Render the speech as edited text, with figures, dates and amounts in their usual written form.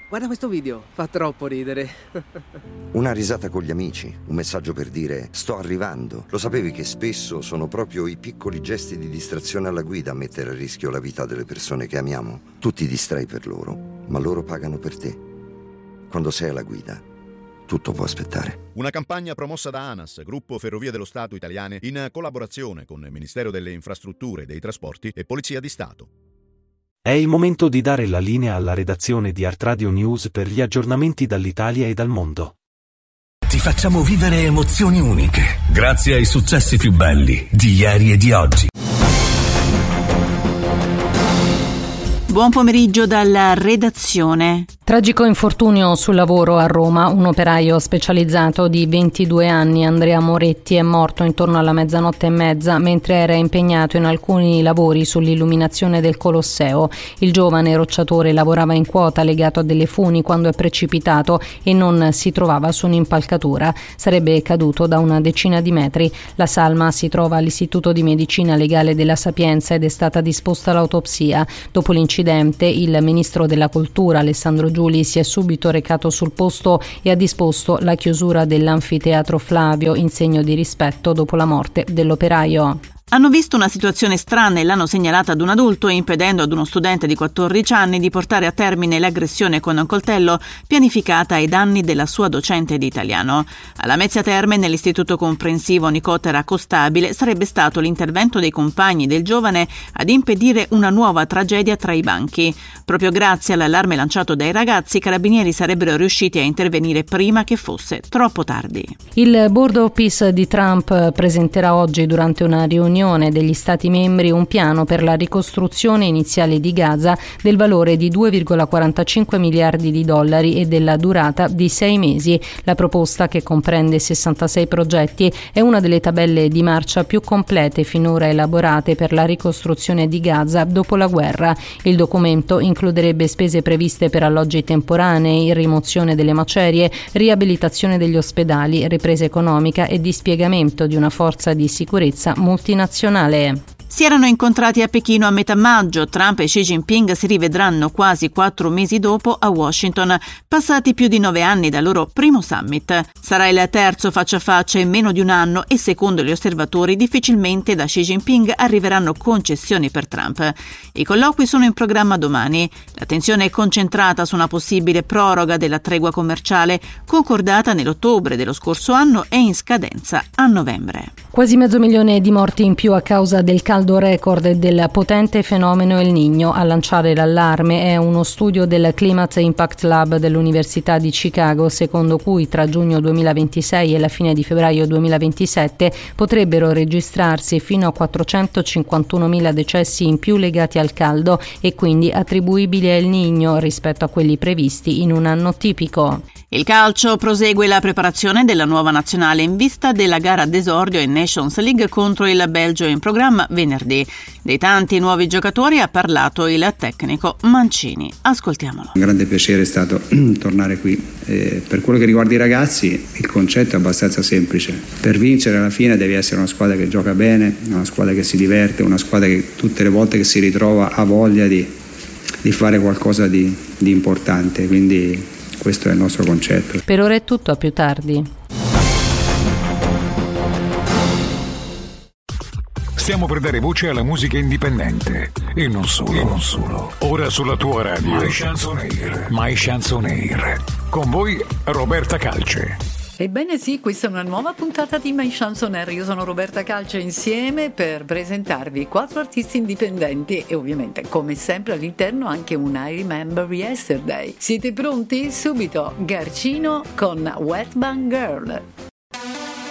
Guarda questo video, fa troppo ridere. Una risata con gli amici, un messaggio per dire sto arrivando. Lo sapevi che spesso sono proprio i piccoli gesti di distrazione alla guida a mettere a rischio la vita delle persone che amiamo? Tu ti distrai per loro, ma loro pagano per te. Quando sei alla guida, tutto può aspettare. Una campagna promossa da ANAS, Gruppo Ferrovie dello Stato Italiane, in collaborazione con il Ministero delle Infrastrutture e dei Trasporti e Polizia di Stato. È il momento di dare la linea alla redazione di Art Radio News per gli aggiornamenti dall'Italia e dal mondo. Ti facciamo vivere emozioni uniche, grazie ai successi più belli di ieri e di oggi. Buon pomeriggio dalla redazione. Tragico infortunio sul lavoro a Roma. Un operaio specializzato di 22 anni, Andrea Moretti, è morto intorno alla 00:30 mentre era impegnato in alcuni lavori sull'illuminazione del Colosseo. Il giovane rocciatore lavorava in quota legato a delle funi quando è precipitato e non si trovava su un'impalcatura. Sarebbe caduto da una decina di metri. La salma si trova all'Istituto di Medicina Legale della Sapienza ed è stata disposta l'autopsia. Dopo l'incidente, il ministro della Cultura, Alessandro Giuli, si è subito recato sul posto e ha disposto la chiusura dell'anfiteatro Flavio in segno di rispetto dopo la morte dell'operaio. Hanno visto una situazione strana e l'hanno segnalata ad un adulto, impedendo ad uno studente di 14 anni di portare a termine l'aggressione con un coltello pianificata ai danni della sua docente di italiano. Alla Lamezia Terme, nell'istituto comprensivo Nicotera Costabile, sarebbe stato l'intervento dei compagni del giovane ad impedire una nuova tragedia tra i banchi. Proprio grazie all'allarme lanciato dai ragazzi, i carabinieri sarebbero riusciti a intervenire prima che fosse troppo tardi. Il Board of Peace di Trump presenterà oggi, durante una riunione degli Stati membri, un piano per la ricostruzione iniziale di Gaza del valore di 2,45 miliardi di dollari e della durata di 6 mesi. La proposta, che comprende 66 progetti, è una delle tabelle di marcia più complete finora elaborate per la ricostruzione di Gaza dopo la guerra. Il documento includerebbe spese previste per alloggi temporanei, rimozione delle macerie, riabilitazione degli ospedali, ripresa economica e dispiegamento di una forza di sicurezza multinazionale. Si erano incontrati a Pechino a metà maggio. Trump e Xi Jinping si rivedranno quasi 4 mesi dopo a Washington, passati più di 9 anni dal loro primo summit. Sarà il terzo faccia a faccia in meno di un anno e, secondo gli osservatori, difficilmente da Xi Jinping arriveranno concessioni per Trump. I colloqui sono in programma domani. La tensione è concentrata su una possibile proroga della tregua commerciale, concordata nell'ottobre dello scorso anno e in scadenza a novembre. Quasi 500.000 di morti in più a causa del caldo record e del potente fenomeno El Niño. A lanciare l'allarme è uno studio del Climate Impact Lab dell'Università di Chicago, secondo cui tra giugno 2026 e la fine di febbraio 2027 potrebbero registrarsi fino a 451.000 decessi in più legati al caldo e quindi attribuibili a El Niño rispetto a quelli previsti in un anno tipico. Il calcio prosegue la preparazione della nuova nazionale in vista della gara d'esordio in Nations League contro il Belgio in programma venerdì. Dei tanti nuovi giocatori ha parlato il tecnico Mancini. Ascoltiamolo. Un grande piacere è stato tornare qui. Per quello che riguarda i ragazzi, il concetto è abbastanza semplice. Per vincere alla fine devi essere una squadra che gioca bene, una squadra che si diverte, una squadra che tutte le volte che si ritrova ha voglia di fare qualcosa di importante. Quindi questo è il nostro concetto. Per ora è tutto, a più tardi. Stiamo per dare voce alla musica indipendente e non solo. Ora sulla tua radio My Chanson Air. Con voi Roberta Calce. Ebbene sì, questa è una nuova puntata di My Chanson Air. Io sono Roberta Calce, insieme per presentarvi 4 artisti indipendenti e ovviamente, come sempre, all'interno anche un I Remember Yesterday. Siete pronti? Subito Garcino con Wet Band Girl.